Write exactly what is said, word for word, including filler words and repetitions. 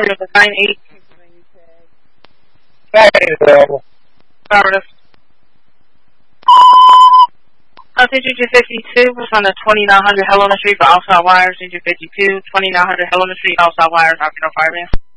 Florida, the nine eight. That is available. Affirmative. Attention two fifty-two, respond to twenty-nine hundred Helena Street for outside wires. Attention fifty-two, twenty-nine hundred Helena Street, outside wires, optional fireman.